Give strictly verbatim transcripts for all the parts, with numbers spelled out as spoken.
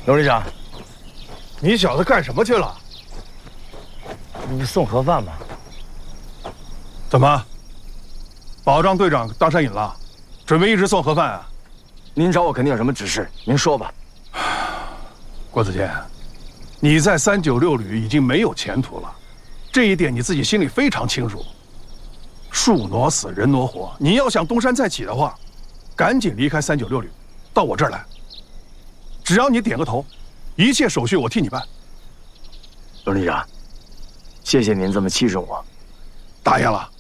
董旅长， 你小子干什么去了？ 你不送盒饭吗？ 怎么？保障队长当上瘾了，准备一直送盒饭啊？ 您找我肯定有什么指示，您说吧。 郭子健，你在三九六旅已经没有前途了，这一点你自己心里非常清楚。树挪死，人挪活，你要想东山再起的话，赶紧离开三九六旅，到我这儿来。只要你点个头，一切手续我替你办。 董旅长，谢谢您这么器重我。 答应了。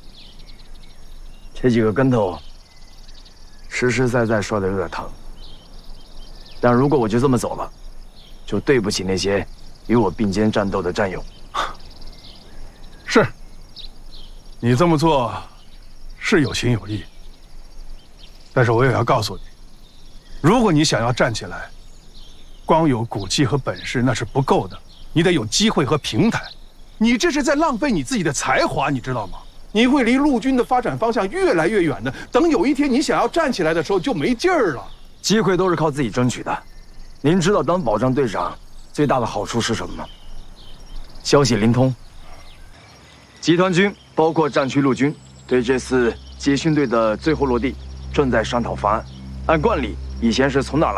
这几个跟头，实实在在摔得有点疼。但如果我就这么走了，就对不起那些与我并肩战斗的战友。 是，你这么做是有情有义。但是我也要告诉你，如果你想要站起来，光有骨气和本事那是不够的，你得有机会和平台。你这是在浪费你自己的才华，你知道吗？你会离陆军的发展方向越来越远的。等有一天你想要站起来的时候，就没劲儿了。 机会都是靠自己争取的。您知道当保障队长最大的好处是什么吗？消息灵通。集团军包括战区陆军对这次集训队的最后落地正在商讨方案。按惯例，以前是从哪儿来？